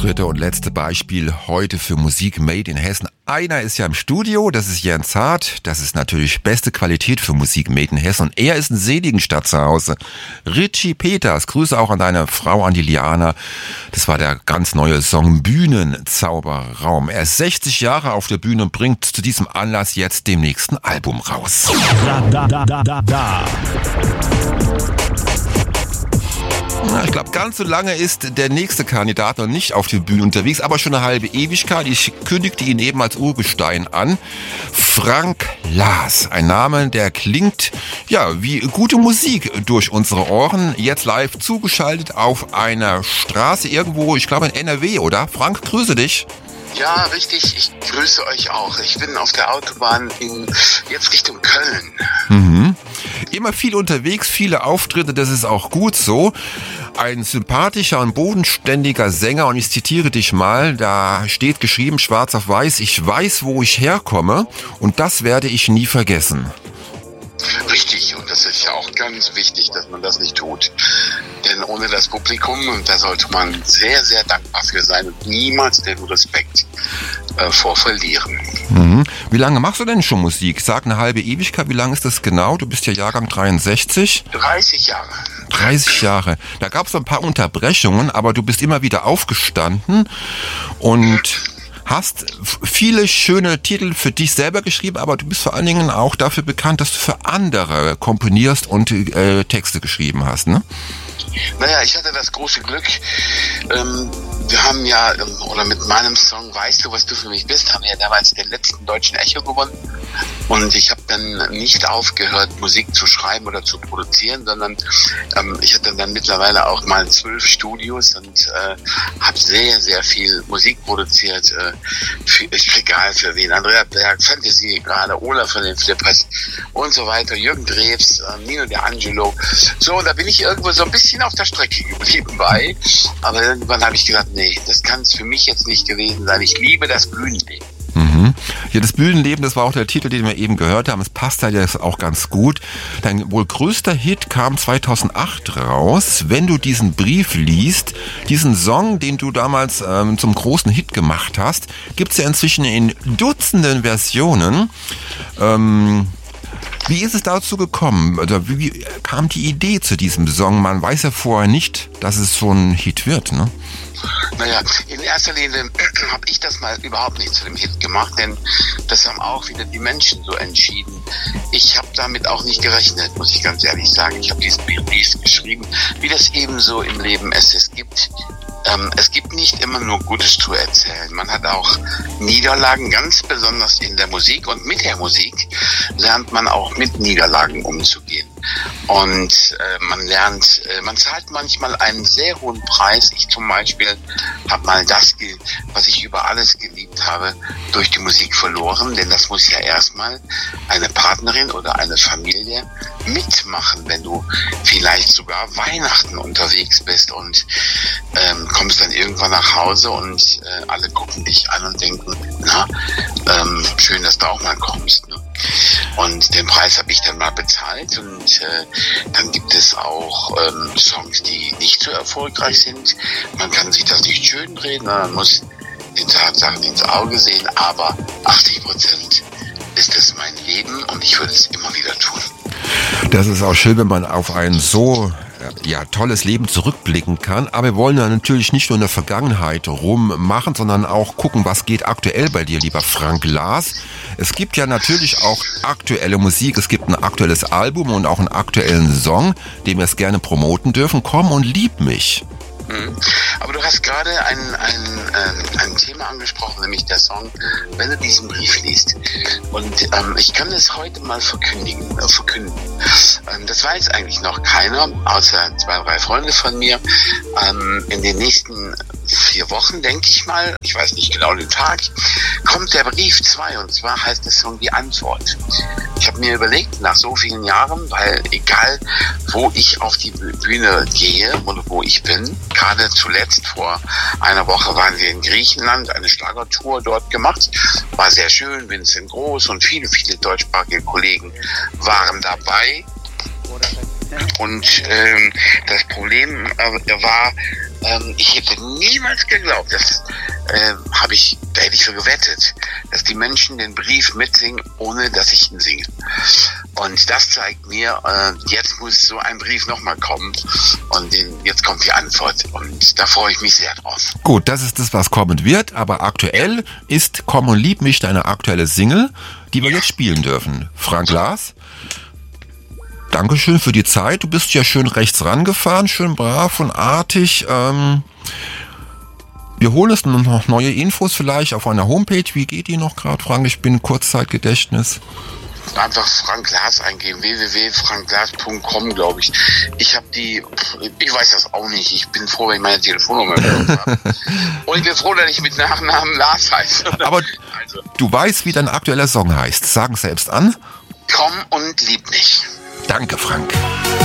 dritte und letzte Beispiel heute für Musik Made in Hessen. Einer ist ja im Studio, das ist Jens Hart. Das ist natürlich beste Qualität für Musik Made in Hessen. Und er ist in Seligenstadt zu Hause. Richie Peters, Grüße auch an deine Frau, an die Liana. Das war der ganz neue Song Bühnenzauberraum. Er ist 60 Jahre auf der Bühne und bringt zu diesem Anlass jetzt dem nächsten Album raus. Ich glaube, ganz so lange ist der nächste Kandidat noch nicht auf der Bühne unterwegs, aber schon eine halbe Ewigkeit. Ich kündigte ihn eben als Urgestein an. Frank Laas, ein Name, der klingt ja wie gute Musik durch unsere Ohren. Jetzt live zugeschaltet auf einer Straße irgendwo, ich glaube in NRW, oder? Frank, grüße dich. Ja, richtig. Ich grüße euch auch. Ich bin auf der Autobahn jetzt Richtung Köln. Mhm. Immer viel unterwegs, viele Auftritte, das ist auch gut so. Ein sympathischer und bodenständiger Sänger, und ich zitiere dich mal, da steht geschrieben, schwarz auf weiß: Ich weiß, wo ich herkomme, und das werde ich nie vergessen. Richtig, und das ist ja auch ganz wichtig, dass man das nicht tut. Denn ohne das Publikum, und da sollte man sehr, sehr dankbar für sein und niemals den Respekt vor verlieren. Mhm. Wie lange machst du denn schon Musik? Sag eine halbe Ewigkeit, wie lange ist das genau? Du bist ja Jahrgang 63. 30 Jahre. 30 Jahre. Da gab es ein paar Unterbrechungen, aber du bist immer wieder aufgestanden und hast viele schöne Titel für dich selber geschrieben, aber du bist vor allen Dingen auch dafür bekannt, dass du für andere komponierst und Texte geschrieben hast, ne? Naja, ich hatte das große Glück, wir haben ja, oder mit meinem Song Weißt du, was du für mich bist, haben wir ja damals den letzten deutschen Echo gewonnen. Und ich habe dann nicht aufgehört, Musik zu schreiben oder zu produzieren, sondern ich hatte dann mittlerweile auch mal 12 Studios und habe sehr, sehr viel Musik produziert. Egal für wen. Andrea Berg, Fantasy gerade, Ola von den Flippers und so weiter, Jürgen Drews, Nino De Angelo. So, und da bin ich irgendwo so ein bisschen auf der Strecke geblieben bei. Aber irgendwann habe ich gedacht, nee, das kann es für mich jetzt nicht gewesen sein. Ich liebe das Bühnenleben. Mhm. Ja, das Bühnenleben, das war auch der Titel, den wir eben gehört haben. Es passt halt jetzt auch ganz gut. Dein wohl größter Hit kam 2008 raus. Wenn du diesen Brief liest, diesen Song, den du damals zum großen Hit gemacht hast, gibt's ja inzwischen in Dutzenden Versionen. Wie ist es dazu gekommen? Oder wie kam die Idee zu diesem Song? Man weiß ja vorher nicht, dass es so ein Hit wird, ne? Naja, in erster Linie habe ich das mal überhaupt nicht zu dem Hit gemacht, denn das haben auch wieder die Menschen so entschieden. Ich habe damit auch nicht gerechnet, muss ich ganz ehrlich sagen. Ich habe diesen Brief geschrieben, wie das eben so im Leben es gibt. Es gibt nicht immer nur Gutes zu erzählen. Man hat auch Niederlagen, ganz besonders in der Musik. Und mit der Musik lernt man auch mit Niederlagen umzugehen. Und man zahlt manchmal einen sehr hohen Preis. Ich zum Beispiel habe mal das, was ich über alles geliebt habe, durch die Musik verloren. Denn das muss ja erstmal eine Partnerin oder eine Familie mitmachen, wenn du vielleicht sogar Weihnachten unterwegs bist und kommst dann irgendwann nach Hause und alle gucken dich an und denken, na, schön, dass du auch mal kommst. Ne? Und den Preis habe ich dann mal bezahlt, und dann gibt es auch Songs, die nicht so erfolgreich sind. Man kann sich das nicht schönreden, man muss den Tatsachen ins Auge sehen, aber 80% ist es mein Leben und ich würde es immer wieder tun. Das ist auch schön, wenn man auf ein so tolles Leben zurückblicken kann. Aber wir wollen ja natürlich nicht nur in der Vergangenheit rummachen, sondern auch gucken, was geht aktuell bei dir, lieber Frank Laas. Es gibt ja natürlich auch aktuelle Musik. Es gibt ein aktuelles Album und auch einen aktuellen Song, den wir es gerne promoten dürfen. Komm und lieb mich. Aber du hast gerade ein Thema angesprochen, nämlich der Song Wenn du diesen Brief liest. Und ich kann es heute mal verkünden. Das weiß eigentlich noch keiner, außer 2, 3 Freunde von mir. In den nächsten 4 Wochen, denke ich mal, ich weiß nicht genau den Tag, kommt der Brief 2, und zwar heißt der Song Die Antwort. Ich habe mir überlegt, nach so vielen Jahren, weil egal, wo ich auf die Bühne gehe oder wo ich bin, gerade zuletzt vor einer Woche waren wir in Griechenland, eine Schlagertour dort gemacht, war sehr schön, Vincent Groß und viele, viele deutschsprachige Kollegen waren dabei. Und das Problem war, Ich hätte niemals geglaubt, da hätte ich für gewettet, dass die Menschen den Brief mitsingen, ohne dass ich ihn singe. Und das zeigt mir, jetzt muss so ein Brief nochmal kommen und jetzt kommt die Antwort und da freue ich mich sehr drauf. Gut, das ist das, was kommen wird, aber aktuell ist Komm und lieb mich deine aktuelle Single, die wir jetzt spielen dürfen. Frank Lars, Dankeschön für die Zeit. Du bist ja schön rechts rangefahren, schön brav und artig. Wir holen uns noch neue Infos vielleicht auf einer Homepage. Wie geht die noch gerade, Frank? Ich bin Kurzzeitgedächtnis. Einfach Frank Lars eingeben, www.franklars.com, glaube ich. Ich weiß das auch nicht. Ich bin froh, wenn ich meine Telefonnummer habe. Und ich bin froh, dass ich mit Nachnamen Lars heiße. Aber du weißt, wie dein aktueller Song heißt. Sagen selbst an. Komm und lieb mich. Danke, Frank.